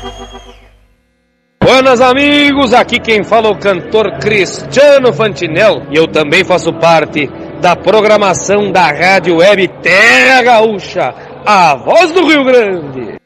Buenas amigos, aqui quem fala é o cantor Cristiano Fantinel e eu também faço parte da programação da Rádio Web Terra Gaúcha, a voz do Rio Grande.